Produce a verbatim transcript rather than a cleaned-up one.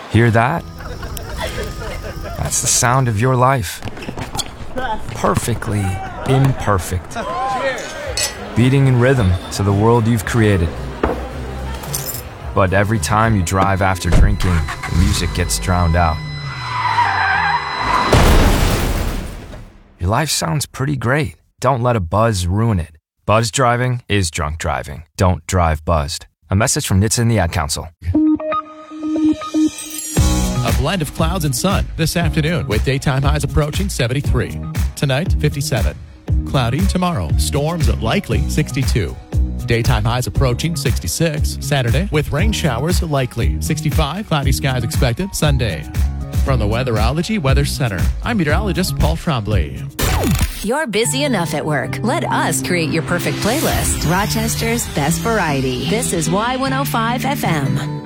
Hear that? That's the sound of your life. Perfectly imperfect. Beating in rhythm to the world you've created. But every time you drive after drinking, the music gets drowned out. Your life sounds pretty great. Don't let a buzz ruin it. Buzz driving is drunk driving. Don't drive buzzed. A message from N H T S A and the Ad Council. A blend of clouds and sun this afternoon with daytime highs approaching seventy-three. Tonight, fifty-seven. Cloudy tomorrow. Storms likely sixty-two. Daytime highs approaching sixty-six. Saturday with rain showers likely sixty-five. Cloudy skies expected Sunday. From the Weatherology Weather Center, I'm meteorologist Paul Tremblay. You're busy enough at work. Let us create your perfect playlist. Rochester's best variety. This is Y one oh five F M.